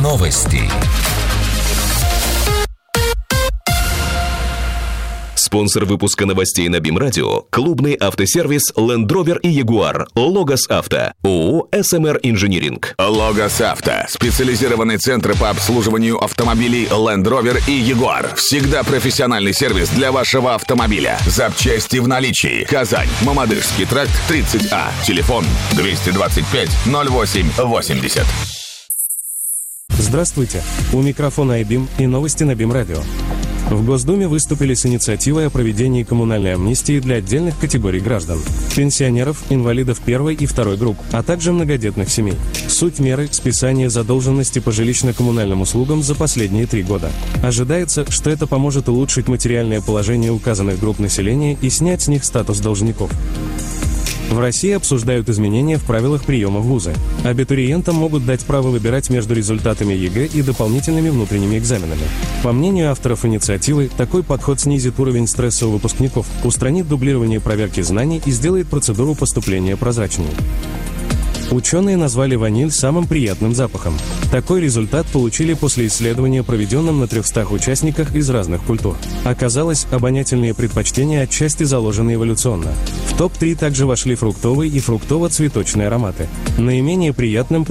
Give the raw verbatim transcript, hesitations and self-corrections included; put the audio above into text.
Новости. Спонсор выпуска новостей на БИМ-радио – клубный автосервис Land Rover и Jaguar. Логос Авто. ООО эс эм эр Инжиниринг. Логос Авто. Специализированный центр по обслуживанию автомобилей Land Rover и Jaguar. Всегда профессиональный сервис для вашего автомобиля. Запчасти в наличии. Казань. Мамадышский тракт, тридцать А. Телефон двести двадцать пять ноль восемь восемьдесят. Здравствуйте. У микрофона iBIM и новости на БИМ-радио. В Госдуме выступили с инициативой о проведении коммунальной амнистии для отдельных категорий граждан – пенсионеров, инвалидов первой и второй групп, а также многодетных семей. Суть меры – списание задолженности по жилищно-коммунальным услугам за последние три года. Ожидается, что это поможет улучшить материальное положение указанных групп населения и снять с них статус должников. В России обсуждают изменения в правилах приема в вузы. Абитуриентам могут дать право выбирать между результатами ЕГЭ и дополнительными внутренними экзаменами. По мнению авторов инициативы, такой подход снизит уровень стресса у выпускников, устранит дублирование проверки знаний и сделает процедуру поступления прозрачнее. Ученые назвали ваниль самым приятным запахом. Такой результат получили после исследования, проведенном на трехстах участниках из разных культур. Оказалось, обонятельные предпочтения отчасти заложены эволюционно. В топ три также вошли фруктовый и фруктово-цветочные ароматы. Наименее приятным